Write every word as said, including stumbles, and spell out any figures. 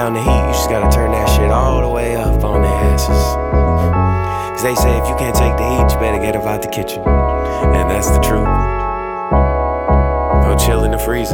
down the heat, you just gotta turn that shit all the way up on their asses. Cause they say if you can't take the heat, you better get up out the kitchen. And that's the truth. Go chill in the freezer.